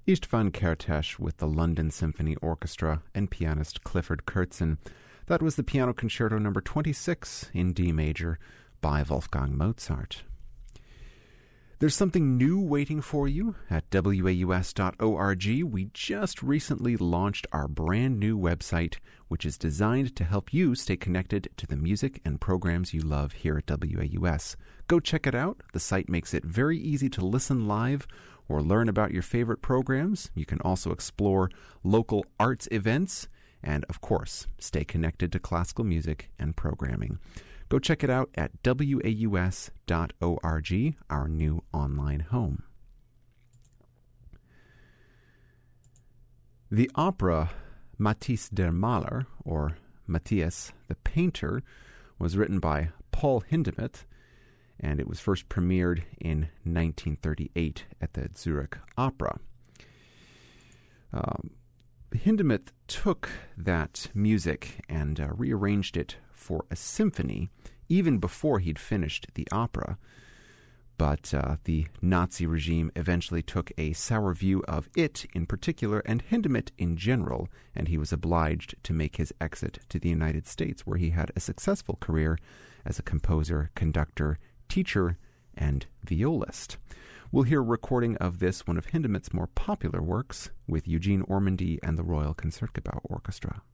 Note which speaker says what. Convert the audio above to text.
Speaker 1: Istvan Kertész with the London Symphony Orchestra and pianist Clifford Kurtzen. That was the Piano Concerto No. 26 in D major by Wolfgang Mozart. There's something new waiting for you at waus.org. We just recently launched our brand new website, which is designed to help you stay connected to the music and programs you love here at WAUS. Go check it out. The site makes it very easy to listen live or learn about your favorite programs. You can also explore local arts events and, of course, stay connected to classical music and programming. Go check it out at waus.org, our new online home. The opera Matthäus der Maler, or Matthias the Painter, was written by Paul Hindemith, and it was first premiered in 1938 at the Zurich Opera. Hindemith took that music and rearranged it for a symphony even before he'd finished the opera. But the Nazi regime eventually took a sour view of it in particular and Hindemith in general, and he was obliged to make his exit to the United States, where he had a successful career as a composer, conductor, teacher, and violist. We'll hear a recording of this, one of Hindemith's more popular works, with Eugene Ormandy and the Royal Concertgebouw Orchestra.